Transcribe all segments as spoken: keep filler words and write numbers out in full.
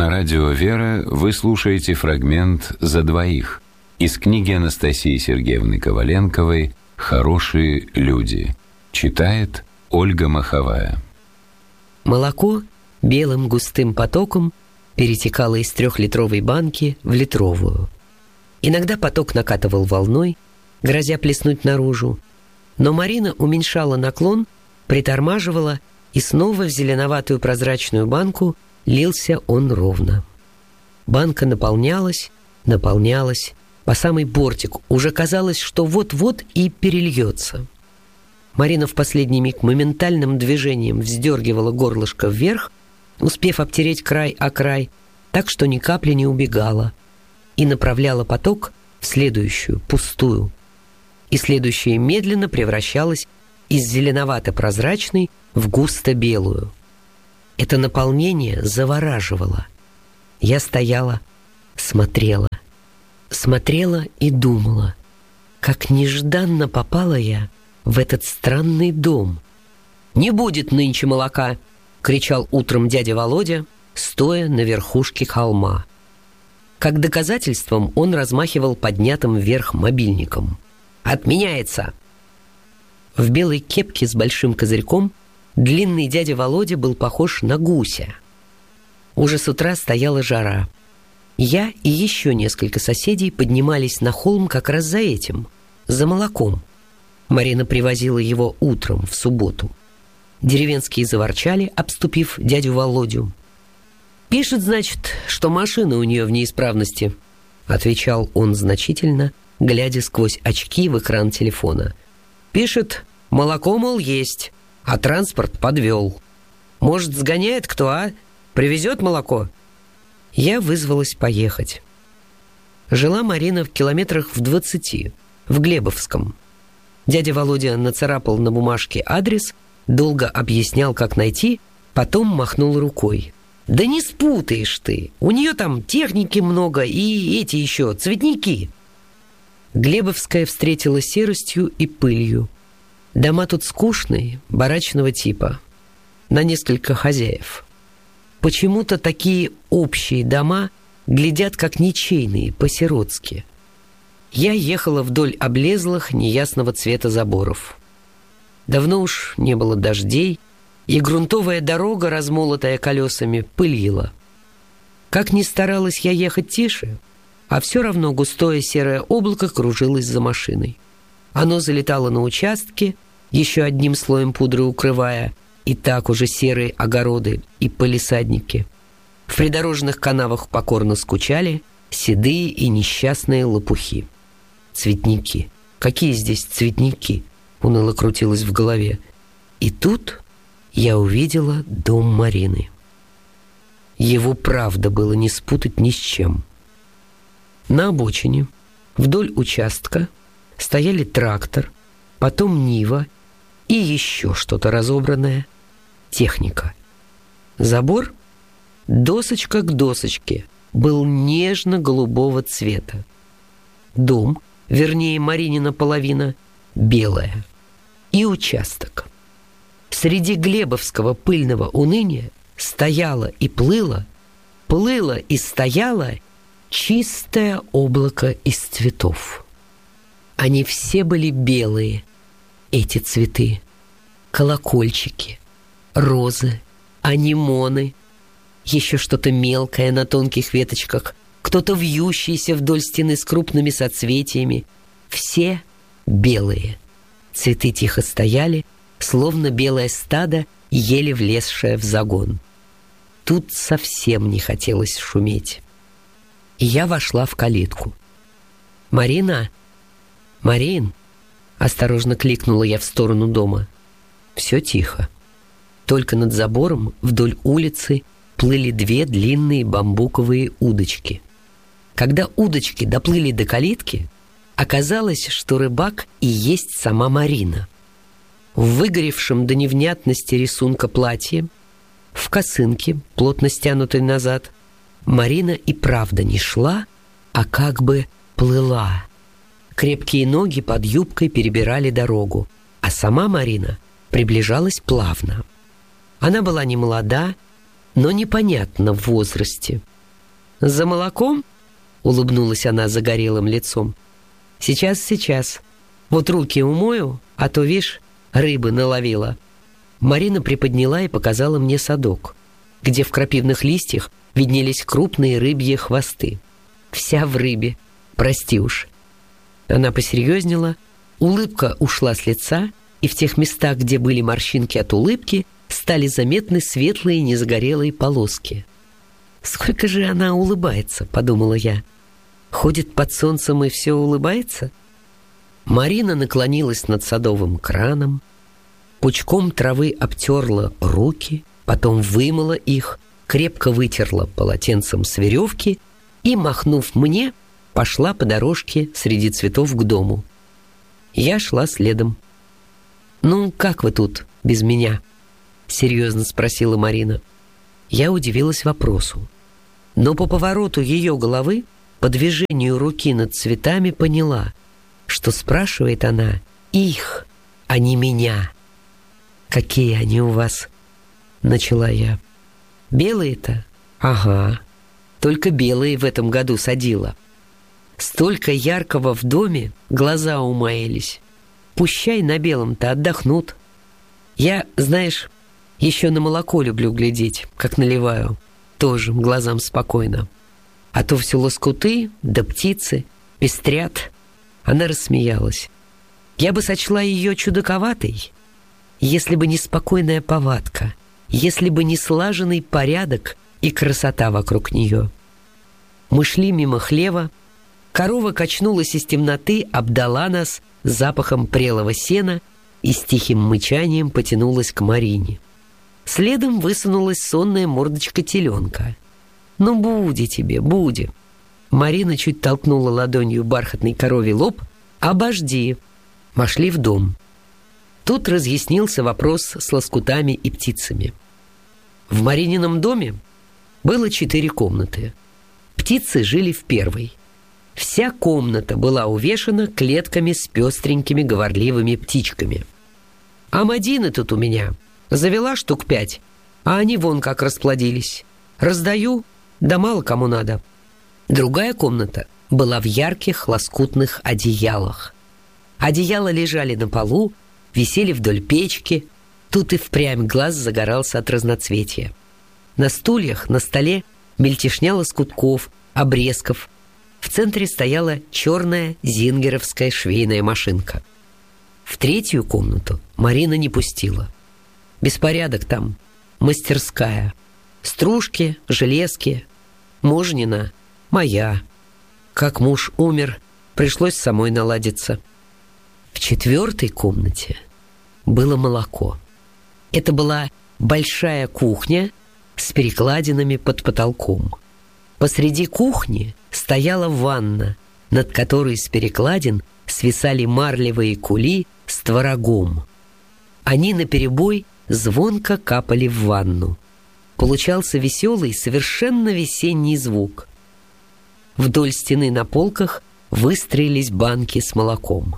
На радио «Вера» вы слушаете фрагмент «За двоих» из книги Анастасии Сергеевны Коваленковой «Хорошие люди». Читает Ольга Маховая. Молоко белым густым потоком перетекало из трехлитровой банки в литровую. Иногда поток накатывал волной, грозя плеснуть наружу, но Марина уменьшала наклон, притормаживала, и снова в зеленоватую прозрачную банку лился он ровно. Банка наполнялась, наполнялась, по самый бортик. Уже казалось, что вот-вот и перельется. Марина в последний миг моментальным движением вздергивала горлышко вверх, успев обтереть край о край, так что ни капли не убегала, и направляла поток в следующую, пустую. И следующая медленно превращалась из зеленовато-прозрачной в густо-белую. Это наполнение завораживало. Я стояла, смотрела, смотрела и думала, как нежданно попала я в этот странный дом. «Не будет нынче молока!» — кричал утром дядя Володя, стоя на верхушке холма. Как доказательством он размахивал поднятым вверх мобильником. «Отменяется!» В белой кепке с большим козырьком длинный дядя Володя был похож на гуся. Уже с утра стояла жара. Я и еще несколько соседей поднимались на холм как раз за этим, за молоком. Марина привозила его утром в субботу. Деревенские заворчали, обступив дядю Володю. «Пишет, значит, что машина у нее в неисправности», — отвечал он значительно, глядя сквозь очки в экран телефона. «Пишет, молоко, мол, есть, а транспорт подвел. Может, сгоняет кто, а? Привезет молоко?» Я вызвалась поехать. Жила Марина в километрах в двадцати, в Глебовском. Дядя Володя нацарапал на бумажке адрес, долго объяснял, как найти, потом махнул рукой. «Да не спутаешь ты, у нее там техники много и эти еще, цветники». Глебовская встретила серостью и пылью. Дома тут скучные, барачного типа, на несколько хозяев. Почему-то такие общие дома глядят как ничейные, по-сиротски. Я ехала вдоль облезлых, неясного цвета заборов. Давно уж не было дождей, и грунтовая дорога, размолотая колесами, пылила. Как ни старалась я ехать тише, а все равно густое серое облако кружилось за машиной. Оно залетало на участке, еще одним слоем пудры укрывая и так уже серые огороды и палисадники. В придорожных канавах покорно скучали седые и несчастные лопухи. Цветники. Какие здесь цветники? Уныло крутилось в голове. И тут я увидела дом Марины. Его правда было не спутать ни с чем. На обочине, вдоль участка, стояли трактор, потом Нива и еще что-то разобранное. Техника. Забор, досочка к досочке, был нежно-голубого цвета. Дом, вернее, Маринина половина, белая. И участок. Среди глебовского пыльного уныния стояло и плыло, плыло и стояло чистое облако из цветов. Они все были белые, эти цветы. Колокольчики, розы, анимоны, еще что-то мелкое на тонких веточках, кто-то вьющийся вдоль стены с крупными соцветиями. Все белые. Цветы тихо стояли, словно белое стадо, еле влезшее в загон. Тут совсем не хотелось шуметь. И я вошла в калитку. «Марина! Марин!» — осторожно кликнула я в сторону дома. Все тихо. Только над забором вдоль улицы плыли две длинные бамбуковые удочки. Когда удочки доплыли до калитки, оказалось, что рыбак и есть сама Марина. В выгоревшем до невнятности рисунка платье, в косынке, плотно стянутой назад, Марина и правда не шла, а как бы плыла. Крепкие ноги под юбкой перебирали дорогу, а сама Марина приближалась плавно. Она была не молода, но непонятна в возрасте. «За молоком?» — улыбнулась она загорелым лицом. «Сейчас, сейчас. Вот руки умою, а то, вишь, рыбы наловила». Марина приподняла и показала мне садок, где в крапивных листьях виднелись крупные рыбьи хвосты. Вся в рыбе, прости уж. Она посерьезнела, улыбка ушла с лица, и в тех местах, где были морщинки от улыбки, стали заметны светлые незагорелые полоски. «Сколько же она улыбается», — подумала я. «Ходит под солнцем и все улыбается?» Марина наклонилась над садовым краном, пучком травы обтерла руки, потом вымыла их, крепко вытерла полотенцем с веревки и, махнув мне, пошла по дорожке среди цветов к дому. Я шла следом. «Ну, как вы тут без меня?» — серьезно спросила Марина. Я удивилась вопросу, но по повороту ее головы, по движению руки над цветами поняла, что спрашивает она их, а не меня. «Какие они у вас?» — начала я. «Белые-то? Ага. Только белые в этом году садила. Столько яркого в доме, глаза умаялись. Пущай на белом-то отдохнут. Я, знаешь, еще на молоко люблю глядеть, как наливаю. Тоже глазам спокойно. А то все лоскуты, да птицы, пестрят». Она рассмеялась. «Я бы сочла ее чудаковатой, если бы не спокойная повадка, если бы не слаженный порядок и красота вокруг нее». Мы шли мимо хлева. Корова качнулась из темноты, обдала нас запахом прелого сена и с тихим мычанием потянулась к Марине. Следом высунулась сонная мордочка теленка. «Ну, буди тебе, буди». Марина чуть толкнула ладонью бархатный коровий лоб. «Обожди». Вошли в дом. Тут разъяснился вопрос с лоскутами и птицами. В Маринином доме было четыре комнаты. Птицы жили в первой. Вся комната была увешана клетками с пестренькими говорливыми птичками. А Мадины тут у меня завела штук пять, а они вон как расплодились. Раздаю, да мало кому надо. Другая комната была в ярких лоскутных одеялах. Одеяла лежали на полу, висели вдоль печки. Тут и впрямь глаз загорался от разноцветия. На стульях, на столе мельтешня лоскутков, обрезков. В центре стояла черная зингеровская швейная машинка. В третью комнату Марина не пустила. Беспорядок там, мастерская. Стружки, железки. Мужнина моя. Как муж умер, пришлось самой наладиться. В четвертой комнате было молоко. Это была большая кухня с перекладинами под потолком. Посреди кухни стояла ванна, над которой с перекладин свисали марлевые кули с творогом. Они наперебой звонко капали в ванну. Получался веселый, совершенно весенний звук. Вдоль стены на полках выстроились банки с молоком.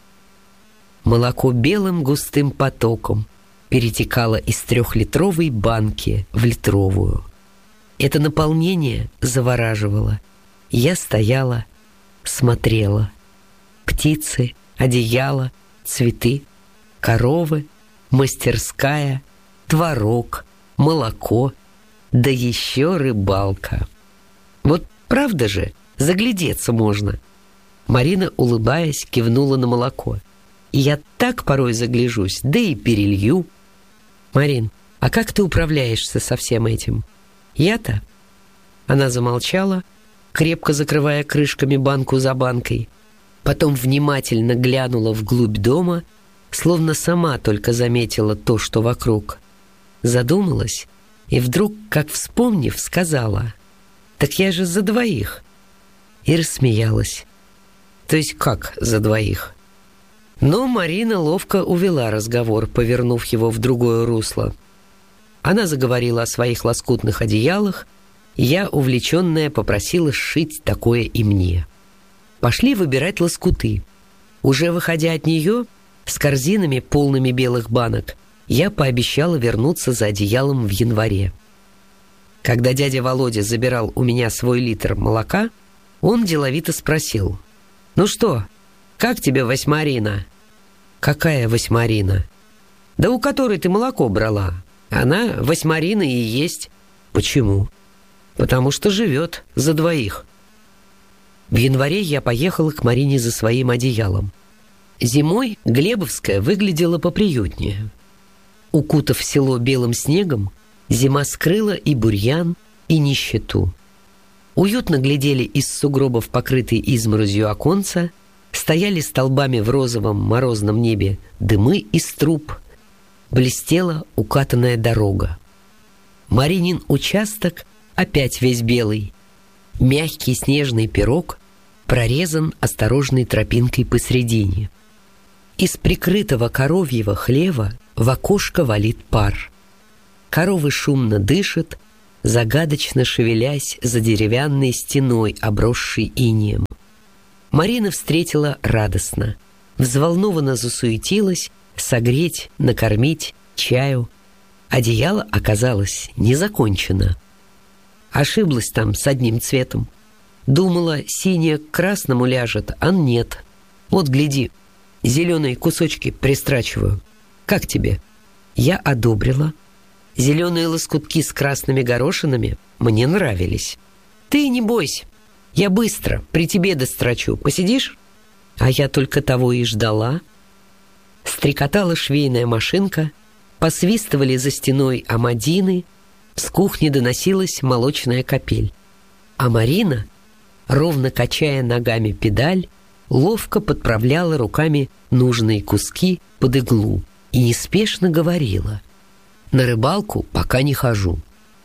Молоко белым густым потоком перетекало из трехлитровой банки в литровую. Это наполнение завораживало. Я стояла, смотрела. Птицы, одеяло, цветы, коровы, мастерская, творог, молоко, да еще рыбалка. Вот правда же, заглядеться можно. Марина, улыбаясь, кивнула на молоко. И я так порой загляжусь, да и перелью. «Марин, а как ты управляешься со всем этим?» «Я-то?» Она замолчала, крепко закрывая крышками банку за банкой. Потом внимательно глянула вглубь дома, словно сама только заметила то, что вокруг. Задумалась и вдруг, как вспомнив, сказала: «Так я же за двоих». И рассмеялась. «То есть как за двоих?» Но Марина ловко увела разговор, повернув его в другое русло. Она заговорила о своих лоскутных одеялах, и я, увлеченная, попросила сшить такое и мне. Пошли выбирать лоскуты. Уже выходя от нее, с корзинами, полными белых банок, я пообещала вернуться за одеялом в январе. Когда дядя Володя забирал у меня свой литр молока, он деловито спросил: «Ну что, как тебе восьмарина?» «Какая восьмарина?» «Да у которой ты молоко брала. Она восьмарина и есть». «Почему?» «Потому что живет за двоих». В январе я поехала к Марине за своим одеялом. Зимой Глебовская выглядела поприютнее. Укутав село белым снегом, зима скрыла и бурьян, и нищету. Уютно глядели из сугробов покрытые изморозью оконца, стояли столбами в розовом морозном небе дымы из труб, блестела укатанная дорога. Маринин участок опять весь белый. Мягкий снежный пирог прорезан осторожной тропинкой посредине. Из прикрытого коровьего хлева в окошко валит пар. Коровы шумно дышат, загадочно шевелясь за деревянной стеной, обросшей инеем. Марина встретила радостно, взволнованно засуетилась согреть, накормить, чаю. Одеяло оказалось не закончено. Ошиблась там с одним цветом. Думала, синее к красному ляжет, а нет. Вот, гляди, зеленые кусочки пристрачиваю. Как тебе? Я одобрила. Зеленые лоскутки с красными горошинами мне нравились. Ты не бойся, я быстро при тебе дострачу. Посидишь? А я только того и ждала. Стрекотала швейная машинка, посвистывали за стеной амадины, с кухни доносилась молочная капель. А Марина, ровно качая ногами педаль, ловко подправляла руками нужные куски под иглу и неспешно говорила: «На рыбалку пока не хожу.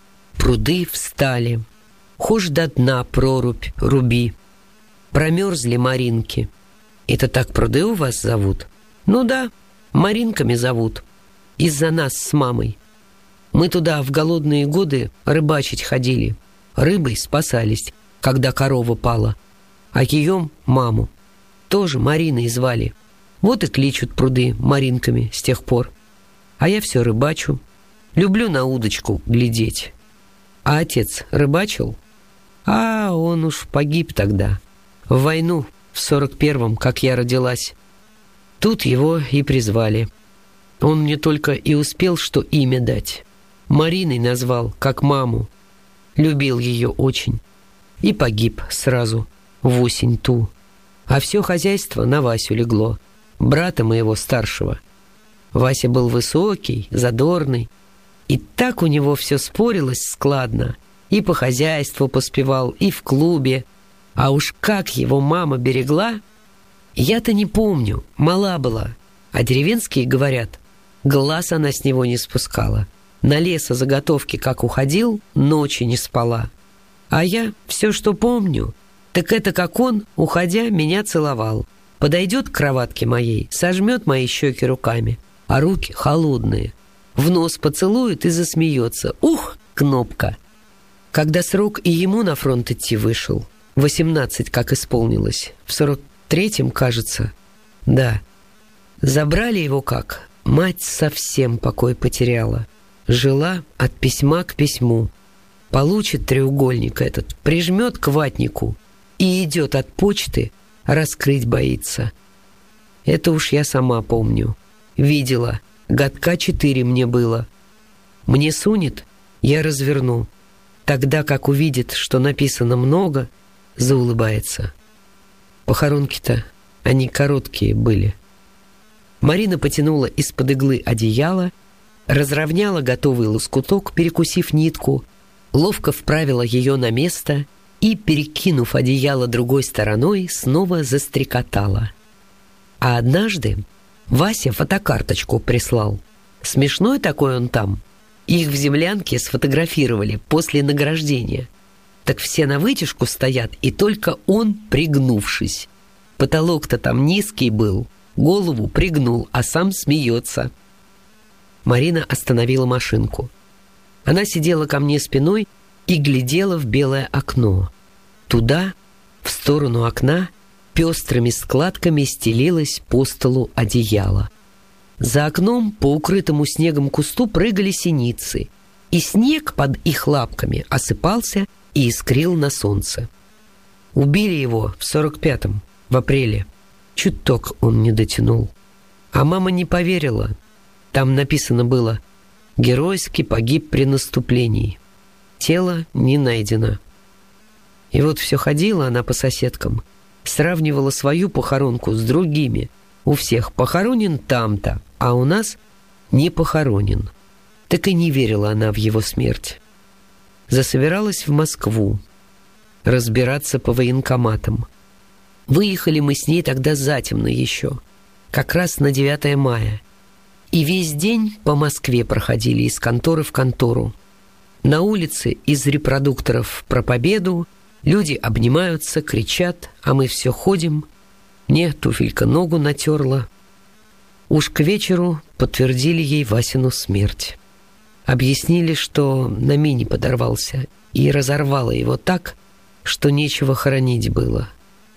Пруды встали, хошь до дна прорубь руби. Промерзли Маринки. Это так пруды у вас зовут?» «Ну да, Маринками зовут. Из-за нас с мамой. Мы туда в голодные годы рыбачить ходили. Рыбой спасались, когда корова пала. А ее маму тоже Мариной звали. Вот и кличут пруды Маринками с тех пор. А я все рыбачу. Люблю на удочку глядеть. А отец рыбачил? А он уж погиб тогда. В войну в сорок первом, как я родилась. Тут его и призвали. Он мне только и успел что имя дать. Мариной назвал, как маму. Любил ее очень. И погиб сразу, в осень ту. А все хозяйство на Васю легло, брата моего старшего. Вася был высокий, задорный. И так у него все спорилось складно. И по хозяйству поспевал, и в клубе. А уж как его мама берегла... Я-то не помню, мала была. А деревенские говорят, глаз она с него не спускала. На лесозаготовки как уходил, ночи не спала. А я все, что помню, так это как он, уходя, меня целовал. Подойдет к кроватке моей, сожмет мои щеки руками, а руки холодные. В нос поцелует и засмеется. Ух, кнопка! Когда срок и ему на фронт идти вышел, восемнадцать как исполнилось, в сорок третьем, кажется, да. Забрали его как? Мать совсем покой потеряла. Жила от письма к письму. Получит треугольник этот, прижмет к ватнику и идет от почты, раскрыть боится. Это уж я сама помню. Видела, годка четыре мне было. Мне сунет, я разверну. Тогда как увидит, что написано много, заулыбается. Похоронки-то, они короткие были. Марина потянула из-под иглы одеяло, разровняла готовый лоскуток, перекусив нитку, ловко вправила ее на место и, перекинув одеяло другой стороной, снова застрекотала. А однажды Вася фотокарточку прислал. Смешной такой он там. Их в землянке сфотографировали после награждения. Так все на вытяжку стоят, и только он, пригнувшись. Потолок-то там низкий был, голову пригнул, а сам смеется. Марина остановила машинку. Она сидела ко мне спиной и глядела в белое окно. Туда, в сторону окна, пестрыми складками стелилось по столу одеяло. За окном по укрытому снегом кусту прыгали синицы. и снег под их лапками осыпался и искрил на солнце. Убили его в сорок пятом, в апреле. Чуток он не дотянул. А мама не поверила. Там написано было: «Геройски погиб при наступлении. Тело не найдено». И вот все ходила она по соседкам, сравнивала свою похоронку с другими. У всех похоронен там-то, а у нас не похоронен. Так и не верила она в его смерть. Засобиралась в Москву разбираться по военкоматам. Выехали мы с ней тогда затемно еще, как раз на девятое мая. И весь день по Москве проходили из конторы в контору. На улице из репродукторов про победу люди обнимаются, кричат, а мы все ходим. Мне туфелька ногу натерла. Уж к вечеру подтвердили ей Васину смерть. Объяснили, что на мине подорвался и разорвало его так, что нечего хоронить было.